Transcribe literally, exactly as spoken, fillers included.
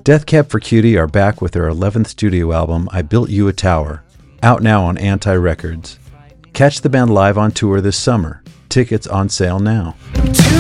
Death Cab for Cutie are back with their eleventh studio album, I Built You a Tower, out now on Anti Records. Catch the band live on tour this summer. Tickets on sale now.